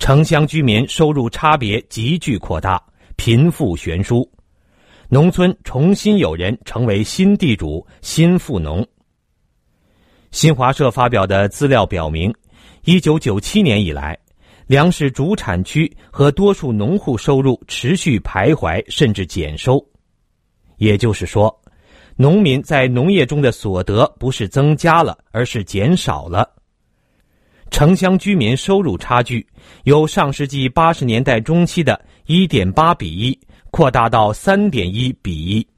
城乡居民收入差别急剧扩大，贫富悬殊，农村重新有人成为新地主、新富农。新华社发表的资料表明，1997年以来，粮食主产区和多数农户收入持续徘徊甚至减收。也就是说，农民在农业中的所得不是增加了，而是减少了。城乡居民收入差距由上世纪80年代中期的1.8:1扩大到3.1:1。